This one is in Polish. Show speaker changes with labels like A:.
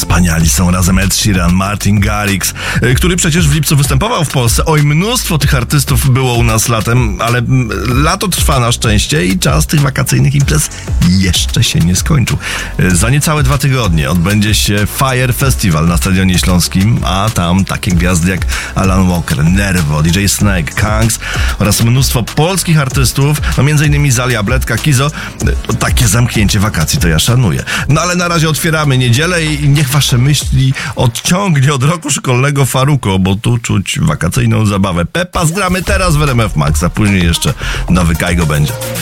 A: Wspaniali są razem Ed Sheeran, Martin Garrix, który przecież w lipcu występował w Polsce. Oj, mnóstwo tych artystów było u nas latem, ale lato trwa na szczęście i czas tych wakacyjnych imprez jeszcze się nie skończył. Za niecałe 2 tygodnie odbędzie się Fire Festival na Stadionie Śląskim, a tam takie gwiazdy jak Alan Walker, Nervo, DJ Snake, Kangs oraz mnóstwo polskich artystów, no m.in. Zalia, Bledka, Kizo. Takie zamknięcie wakacji to ja szanuję. No ale na razie otwieramy niedzielę i niech wasze myśli odciągnie od roku szkolnego Faruko, bo tu czuć wakacyjną zabawę. Peppa zgramy teraz w RMF Max, a później jeszcze nowy Kajgo będzie.